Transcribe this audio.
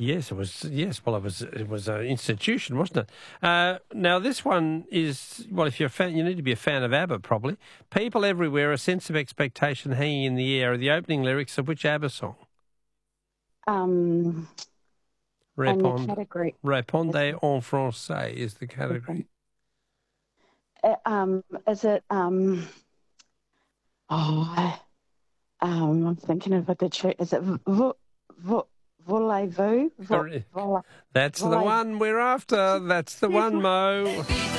Yes, it was. Yes, well, it was an institution, wasn't it? Now, this one is, well, if you're a fan, you need to be a fan of ABBA, probably. People everywhere, a sense of expectation hanging in the air are the opening lyrics of which ABBA song? And the category. Répondez en français is the category. Is it? I'm thinking of it. Is it Voulez-vous? That's the one we're after. That's the one, Mo.